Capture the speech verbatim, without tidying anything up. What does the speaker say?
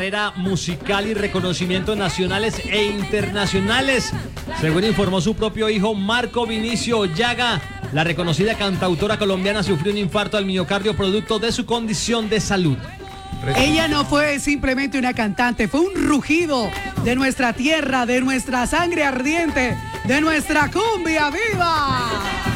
carrera musical y reconocimientos nacionales e internacionales. Según informó su propio hijo Marco Vinicio Llaga, la reconocida cantautora colombiana sufrió un infarto al miocardio producto de su condición de salud. Ella no fue simplemente una cantante, fue un rugido de nuestra tierra, de nuestra sangre ardiente, de nuestra cumbia viva.